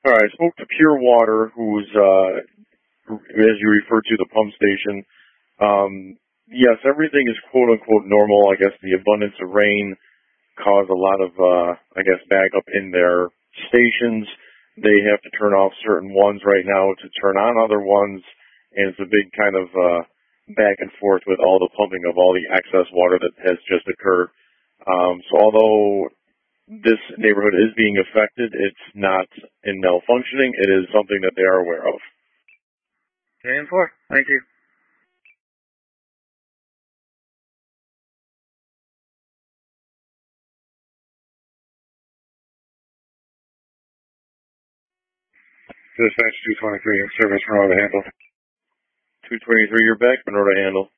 All right, I spoke to Pure Water, who's, as you referred to, the pump station. Yes, everything is quote-unquote normal. I guess the abundance of rain caused a lot of, backup in their stations. They have to turn off certain ones right now to turn on other ones, and it's a big kind of back and forth with all the pumping of all the excess water that has just occurred. So although this neighborhood is being affected, it's not in malfunctioning. It is something that they are aware of. 10-4. Thank you. Dispatch 223 in service, Monroe to handle. 223, you're back, Monroe to handle.